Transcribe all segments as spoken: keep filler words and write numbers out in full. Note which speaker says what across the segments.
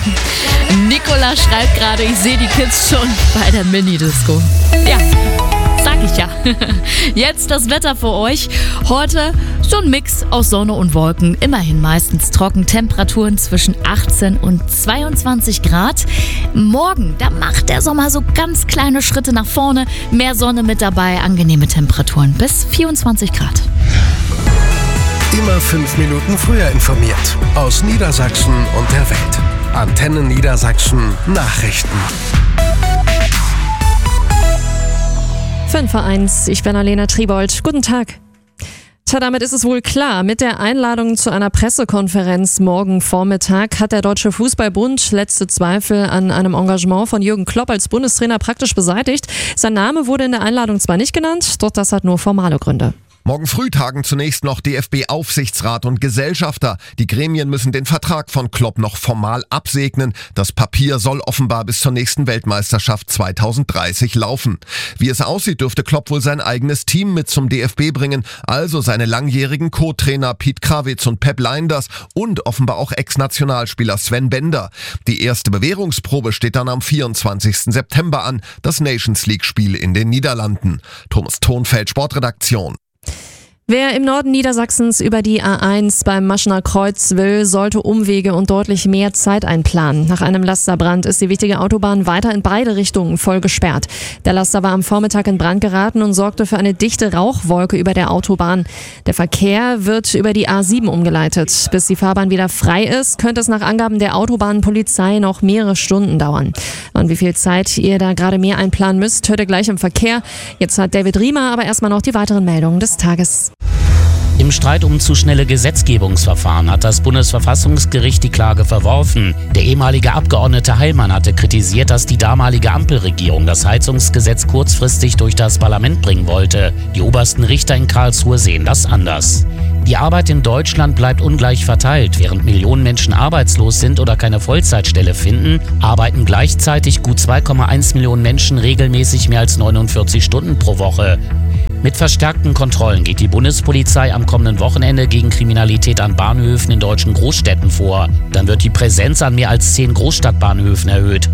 Speaker 1: Nicola schreibt gerade, ich sehe die Kids schon bei der Mini-Disco. Ja, sag ich ja. Jetzt das Wetter für euch. Heute so ein Mix aus Sonne und Wolken. Immerhin meistens trocken. Temperaturen zwischen achtzehn und zweiundzwanzig Grad. Morgen, da macht der Sommer so ganz kleine Schritte nach vorne. Mehr Sonne mit dabei, angenehme Temperaturen bis vierundzwanzig Grad.
Speaker 2: Immer fünf Minuten früher informiert. Aus Niedersachsen und der Welt. Antenne Niedersachsen Nachrichten.
Speaker 3: fünf vor eins, ich bin Alena Triebold. Guten Tag. Tja, damit ist es wohl klar. Mit der Einladung zu einer Pressekonferenz morgen Vormittag hat der Deutsche Fußballbund letzte Zweifel an einem Engagement von Jürgen Klopp als Bundestrainer praktisch beseitigt. Sein Name wurde in der Einladung zwar nicht genannt, doch das hat nur formale Gründe.
Speaker 4: Morgen früh tagen zunächst noch D F B-Aufsichtsrat und Gesellschafter. Die Gremien müssen den Vertrag von Klopp noch formal absegnen. Das Papier soll offenbar bis zur nächsten Weltmeisterschaft zweitausenddreißig laufen. Wie es aussieht, dürfte Klopp wohl sein eigenes Team mit zum D F B bringen, also seine langjährigen Co-Trainer Piet Krawitz und Pep Lijnders und offenbar auch Ex-Nationalspieler Sven Bender. Die erste Bewährungsprobe steht dann am vierundzwanzigsten September an, das Nations League-Spiel in den Niederlanden. Thomas Thonfeld, Sportredaktion.
Speaker 3: Wer im Norden Niedersachsens über die A eins beim Maschener Kreuz will, sollte Umwege und deutlich mehr Zeit einplanen. Nach einem Lasterbrand ist die wichtige Autobahn weiter in beide Richtungen voll gesperrt. Der Laster war am Vormittag in Brand geraten und sorgte für eine dichte Rauchwolke über der Autobahn. Der Verkehr wird über die A sieben umgeleitet. Bis die Fahrbahn wieder frei ist, könnte es nach Angaben der Autobahnpolizei noch mehrere Stunden dauern. Und wie viel Zeit ihr da gerade mehr einplanen müsst, hört ihr gleich im Verkehr. Jetzt hat David Riemer aber erstmal noch die weiteren Meldungen des Tages.
Speaker 5: Im Streit um zu schnelle Gesetzgebungsverfahren hat das Bundesverfassungsgericht die Klage verworfen. Der ehemalige Abgeordnete Heilmann hatte kritisiert, dass die damalige Ampelregierung das Heizungsgesetz kurzfristig durch das Parlament bringen wollte. Die obersten Richter in Karlsruhe sehen das anders. Die Arbeit in Deutschland bleibt ungleich verteilt. Während Millionen Menschen arbeitslos sind oder keine Vollzeitstelle finden, arbeiten gleichzeitig gut zwei Komma eins Millionen Menschen regelmäßig mehr als neunundvierzig Stunden pro Woche. Mit verstärkten Kontrollen geht die Bundespolizei am kommenden Wochenende gegen Kriminalität an Bahnhöfen in deutschen Großstädten vor. Dann wird die Präsenz an mehr als zehn Großstadtbahnhöfen erhöht.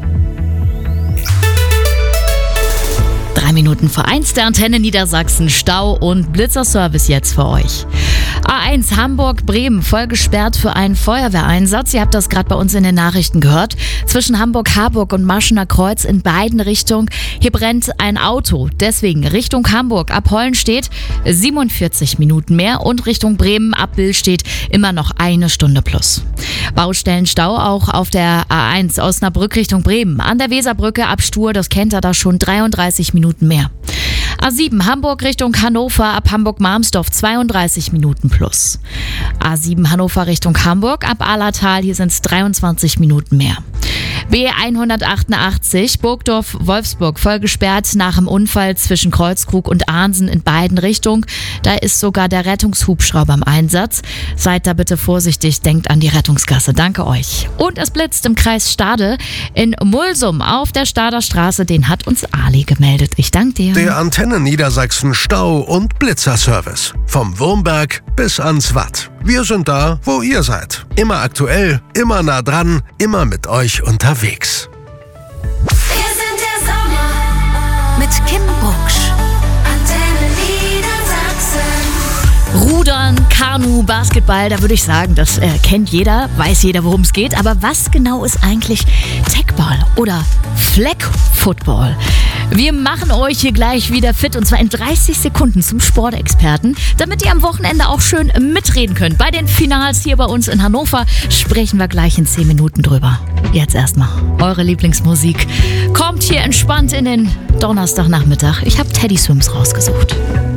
Speaker 1: Drei Minuten vor eins der Antenne Niedersachsen, Stau und Blitzerservice jetzt für euch. A eins Hamburg-Bremen voll gesperrt für einen Feuerwehreinsatz. Ihr habt das gerade bei uns in den Nachrichten gehört. Zwischen Hamburg-Harburg und Maschener Kreuz in beiden Richtungen. Hier brennt ein Auto. Deswegen Richtung Hamburg ab Hollenstedt siebenundvierzig Minuten mehr und Richtung Bremen ab Billstedt immer noch eine Stunde plus. Baustellenstau auch auf der A eins Osnabrück Richtung Bremen. An der Weserbrücke ab Stur, das kennt ihr da schon, dreiunddreißig Minuten mehr. A sieben Hamburg Richtung Hannover ab Hamburg-Marmsdorf zweiunddreißig Minuten plus. A sieben Hannover Richtung Hamburg ab Ahlertal, hier sind es dreiundzwanzig Minuten mehr. B hundertachtundachtzig Burgdorf-Wolfsburg voll gesperrt nach dem Unfall zwischen Kreuzkrug und Ahnsen in beiden Richtungen. Da ist sogar der Rettungshubschrauber im Einsatz. Seid da bitte vorsichtig, denkt an die Rettungsgasse. Danke euch. Und es blitzt im Kreis Stade in Mulsum auf der Stader Straße. Den hat uns Ali gemeldet. Ich danke dir.
Speaker 2: Der Antenne Niedersachsen Stau- und Blitzerservice. Vom Wurmberg bis ans Watt. Wir sind da, wo ihr seid. Immer aktuell, immer nah dran, immer mit euch unterwegs.
Speaker 6: Wir sind der Sommer mit Kim Bucksch. Antenne Niedersachsen.
Speaker 1: Rudern, Kanu, Basketball, da würde ich sagen, das äh, kennt jeder, weiß jeder, worum es geht. Aber was genau ist eigentlich Techball oder Flag Football? Wir machen euch hier gleich wieder fit und zwar in dreißig Sekunden zum Sportexperten, damit ihr am Wochenende auch schön mitreden könnt. Bei den Finals hier bei uns in Hannover sprechen wir gleich in zehn Minuten drüber. Jetzt erstmal eure Lieblingsmusik. Kommt hier entspannt in den Donnerstagnachmittag. Ich habe Teddy Swims rausgesucht.